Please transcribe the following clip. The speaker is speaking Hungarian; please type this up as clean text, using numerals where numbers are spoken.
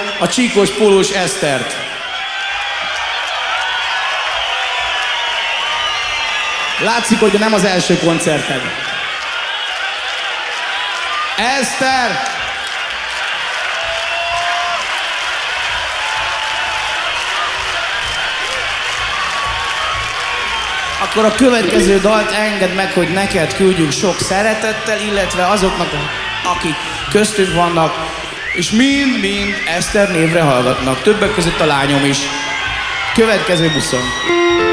a csíkos pólós Esztert. Látszik, hogy nem az első koncerted. Eszter! Akkor a következő dalt engedd meg, hogy neked küldjünk sok szeretettel, illetve azoknak, akik köztünk vannak, és mind-mind Eszter névre hallgatnak. Többek között a lányom is. Következő buszon.